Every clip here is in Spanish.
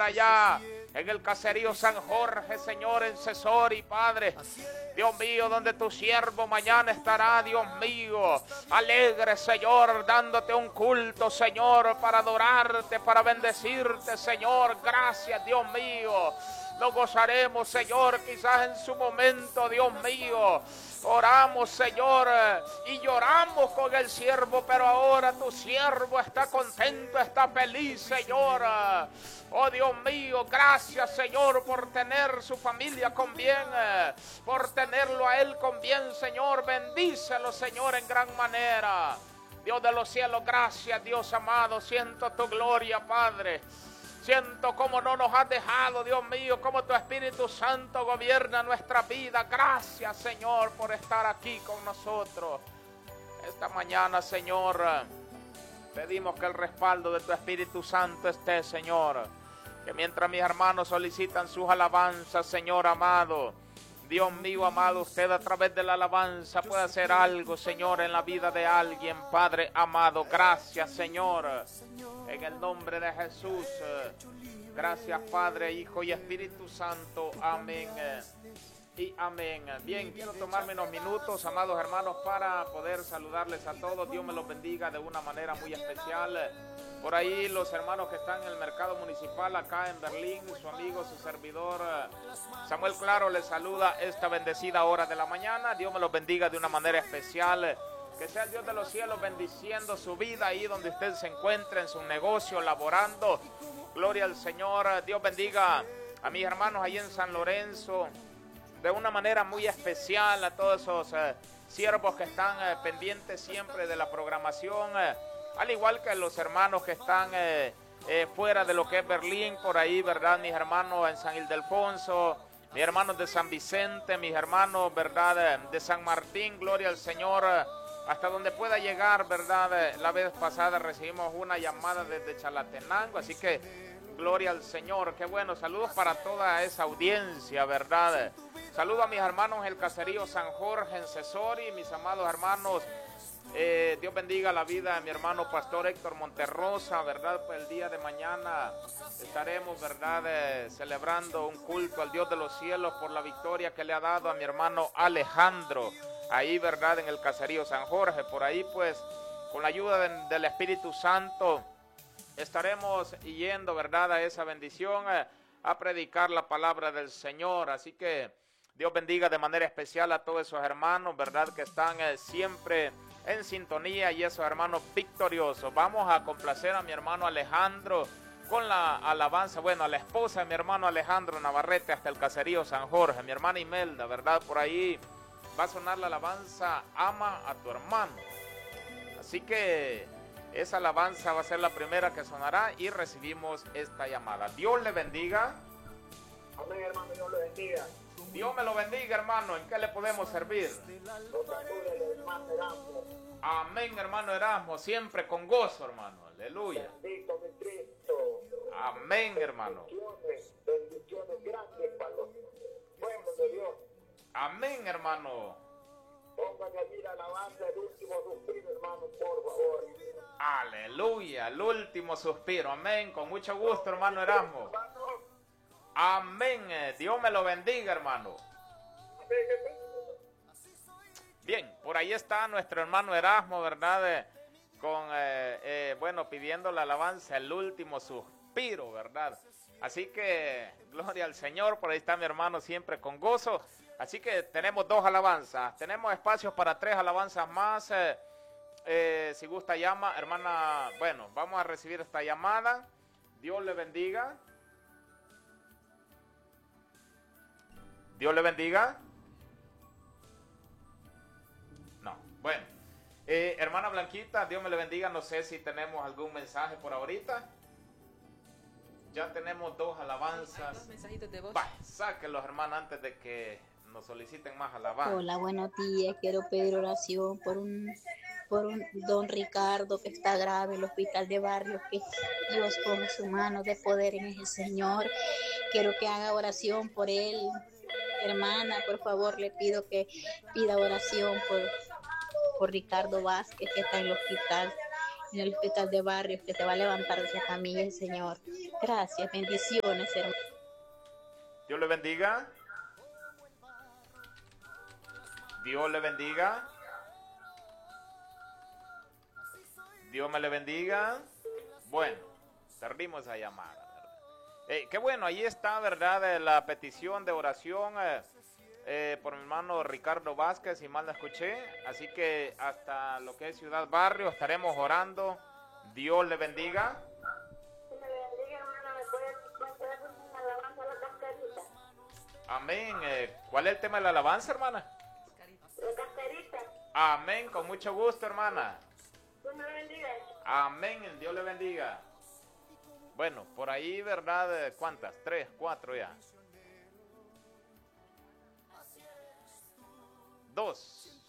Señor, allá en el caserío San Jorge, Señor, en Cesori, Padre. Dios mío, donde tu siervo mañana estará, Dios mío, alegre, Señor, dándote un culto, Señor, para adorarte, para bendecirte, Señor. Gracias, Dios mío. Nos gozaremos, Señor, quizás en su momento, Dios mío. Oramos, Señor, y lloramos con el siervo, pero ahora tu siervo está contento, está feliz, Señor. Oh, Dios mío, gracias, Señor, por tener su familia con bien, por tenerlo a él con bien, Señor. Bendícelo, Señor, en gran manera. Dios de los cielos, gracias, Dios amado. Siento tu gloria, Padre. Siento cómo no nos has dejado, Dios mío, cómo tu Espíritu Santo gobierna nuestra vida. Gracias, Señor, por estar aquí con nosotros. Esta mañana, Señor, pedimos que el respaldo de tu Espíritu Santo esté, Señor. Que mientras mis hermanos solicitan sus alabanzas, Señor amado, Dios mío amado, usted a través de la alabanza puede hacer algo, Señor, en la vida de alguien, Padre amado. Gracias, Señor, en el nombre de Jesús. Gracias, Padre, Hijo y Espíritu Santo. Amén y amén. Bien, quiero tomarme unos minutos, amados hermanos, para poder saludarles a todos. Dios me los bendiga de una manera muy especial. Por ahí los hermanos que están en el mercado municipal acá en Berlín, su amigo, su servidor Samuel Claro les saluda esta bendecida hora de la mañana. Dios me los bendiga de una manera especial. Que sea el Dios de los cielos bendiciendo su vida ahí donde usted se encuentre, en su negocio, laborando. Gloria al Señor. Dios bendiga a mis hermanos ahí en San Lorenzo de una manera muy especial, a todos esos siervos que están pendientes siempre de la programación. Al igual que los hermanos que están fuera de lo que es Berlín, por ahí, ¿verdad? Mis hermanos en San Ildefonso, mis hermanos de San Vicente, mis hermanos, ¿verdad? De San Martín, gloria al Señor, hasta donde pueda llegar, ¿verdad? La vez pasada recibimos una llamada desde Chalatenango, así que gloria al Señor, qué bueno. Saludos para toda esa audiencia, ¿verdad? Saludo a mis hermanos en el caserío San Jorge, en Cesori, mis amados hermanos. Dios bendiga la vida de mi hermano pastor Héctor Monterrosa, ¿verdad? Pues el día de mañana estaremos, ¿verdad? Celebrando un culto al Dios de los cielos por la victoria que le ha dado a mi hermano Alejandro, ahí, ¿verdad? En el caserío San Jorge. Por ahí, pues, con la ayuda del Espíritu Santo, estaremos yendo, ¿verdad? A esa bendición, a predicar la palabra del Señor. Así que Dios bendiga de manera especial a todos esos hermanos, ¿verdad? Que están siempre en sintonía, y esos hermanos victoriosos. Vamos a complacer a mi hermano Alejandro con la alabanza, bueno, a la esposa de mi hermano Alejandro Navarrete hasta el caserío San Jorge, mi hermana Imelda, ¿verdad? Por ahí va a sonar la alabanza Ama a tu hermano. Así que esa alabanza va a ser la primera que sonará y recibimos esta llamada. Dios le bendiga. Amén, hermano, Dios le bendiga. Dios me lo bendiga, hermano. ¿En qué le podemos servir? Amén, hermano Erasmo. Siempre con gozo, hermano. Aleluya. Bendito mi Cristo. Amén, hermano. Bendiciones grandes para los pueblos de Dios. Amén, hermano. Pongan allí la alabanza, el último suspiro, hermano, por favor. Aleluya, el último suspiro. Amén. Con mucho gusto, hermano Erasmo. Amén. Dios me lo bendiga, hermano. Bien, por ahí está nuestro hermano Erasmo, ¿verdad? Bueno, pidiendo la alabanza, el último suspiro, ¿verdad? Así que, gloria al Señor. Por ahí está mi hermano siempre con gozo. Así que tenemos 2 alabanzas. Tenemos espacios para 3 alabanzas más. Si gusta llama, hermana. Bueno, vamos a recibir esta llamada. Dios le bendiga. Dios le bendiga. No, bueno. Hermana Blanquita, Dios me le bendiga. No sé si tenemos algún mensaje por ahorita. Ya tenemos 2 alabanzas. Hay 2 mensajitos de voz. Sáquenlos, hermana, antes de que nos soliciten más alabanzas. Hola, buenos días. Quiero pedir oración por un don Ricardo que está grave en el hospital de barrio. Que Dios ponga su mano de poder en ese señor. Quiero que haga oración por él. Hermana, por favor, le pido que pida oración por Ricardo Vázquez, que está en el hospital. en el hospital de barrios, que te va a levantar de esa camilla el Señor. Gracias, bendiciones, hermano. Dios le bendiga. Dios le bendiga. Dios me le bendiga. Bueno, perdimos esa llamada. Qué bueno, ahí está, ¿verdad? La petición de oración por mi hermano Ricardo Vázquez, si mal no escuché. Así que hasta lo que es Ciudad Barrio estaremos orando. Dios le bendiga. Me bendiga, hermana. ¿Me puede hacer una alabanza a la cascarita? Amén. ¿Cuál es el tema de la alabanza, hermana? La cascarita. Amén, con mucho gusto, hermana. Dios me bendiga. Amén, el Dios le bendiga. Bueno, por ahí, ¿verdad? ¿Cuántas? 3, 4 ya. 2.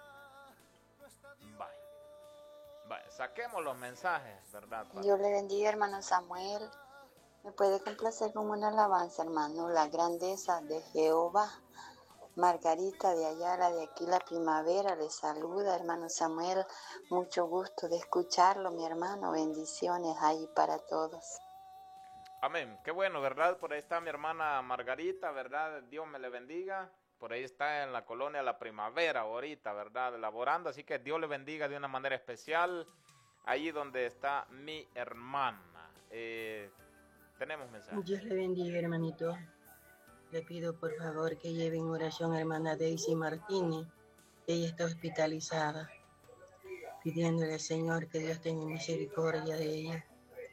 Vaya, saquemos los mensajes, ¿verdad? Dios le bendiga, hermano Samuel. ¿Me puede complacer con una alabanza, hermano? La grandeza de Jehová. Margarita de Ayala, de aquí la Primavera, le saluda, hermano Samuel. Mucho gusto de escucharlo, mi hermano. Bendiciones ahí para todos. Amén. Qué bueno, ¿verdad? Por ahí está mi hermana Margarita, ¿verdad? Dios me le bendiga. Por ahí está en la colonia La Primavera ahorita, ¿verdad? Elaborando. Así que Dios le bendiga de una manera especial. Ahí donde está mi hermana. Tenemos mensajes. Dios le bendiga, hermanito. Le pido por favor que lleve en oración a hermana Daisy Martínez. Ella está hospitalizada. Pidiéndole al Señor que Dios tenga misericordia de ella.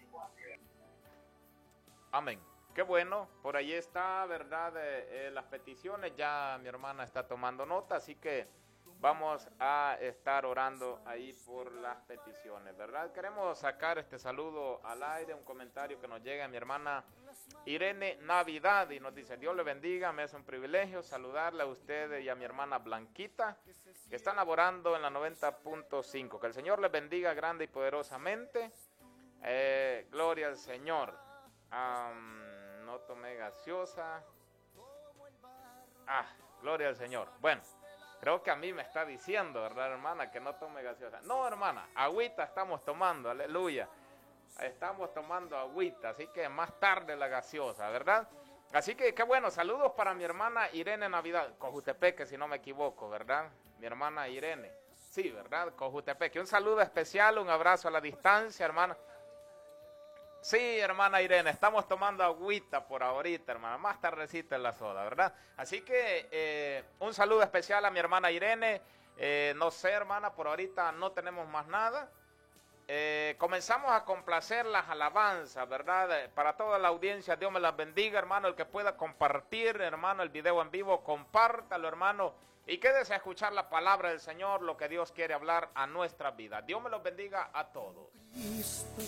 Amén. Qué bueno, por ahí está, ¿verdad? Las peticiones, ya mi hermana está tomando nota, así que vamos a estar orando ahí por las peticiones, ¿verdad? Queremos sacar este saludo al aire, un comentario que nos llega a mi hermana Irene Navidad y nos dice: Dios le bendiga, me es un privilegio saludarle a usted y a mi hermana Blanquita, que están laborando en la 90.5. Que el Señor les bendiga grande y poderosamente. Gloria al Señor. No tomé gaseosa. Gloria al Señor. Bueno, creo que a mí me está diciendo, ¿verdad, hermana? Que no tome gaseosa. No, hermana, agüita estamos tomando, aleluya. Estamos tomando agüita, así que más tarde la gaseosa, ¿verdad? Así que qué bueno, saludos para mi hermana Irene Navidad, Cojutepeque, si no me equivoco, ¿verdad? Mi hermana Irene, sí, ¿verdad? Cojutepeque. Un saludo especial, un abrazo a la distancia, hermana. Sí, hermana Irene, estamos tomando agüita por ahorita, hermana, más tardecita en la soda, ¿verdad? Así que un saludo especial a mi hermana Irene. No sé, hermana, por ahorita no tenemos más nada. Comenzamos a complacer las alabanzas, ¿verdad? Para toda la audiencia, Dios me las bendiga, hermano. El que pueda compartir, hermano, el video en vivo, compártalo, hermano. Y quédese a escuchar la palabra del Señor, lo que Dios quiere hablar a nuestra vida. Dios me los bendiga a todos. Cristo,